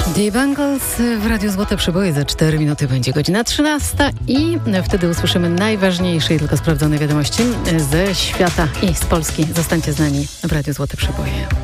The Bangles w Radiu Złote Przeboje. Za 4 minuty będzie godzina 13 i wtedy usłyszymy najważniejsze i tylko sprawdzone wiadomości ze świata i z Polski. Zostańcie z nami w Radiu Złote Przeboje.